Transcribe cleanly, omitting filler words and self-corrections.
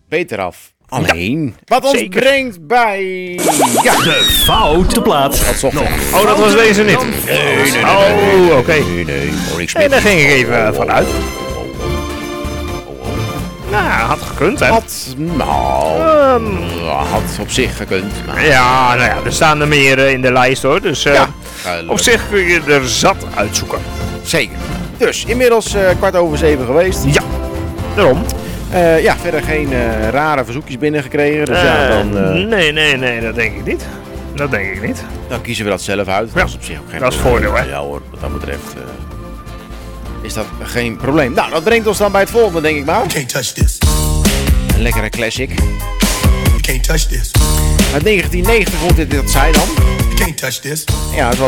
beter af. Alleen. Ja, wat ons zeker. brengt bij... Ja, De foute plaat. dat zocht ik. Oh, dat was deze niet. Nee. Oh, oké. Nee. Hoor ik En daar ging ik even vanuit. Nou, had gekund, hè. Had op zich gekund. Maar... Ja, nou ja, er staan er meer in de lijst, hoor. Dus op zich kun je er zat uitzoeken. Zeker. Dus, inmiddels 6:15 geweest. Ja, daarom. Verder geen rare verzoekjes binnengekregen. Dus Nee, dat denk ik niet. Dan kiezen we dat zelf uit. Ja, Dat is op zich ook geen dat is probleem. voordeel, hè. Ja hoor, wat dat betreft is dat geen probleem. Nou, dat brengt ons dan bij het volgende, denk ik maar. You can't touch this. Een lekkere classic. You can't touch this. Uit 1990 komt dit, dat zei dan. You can't touch this. Ja, het was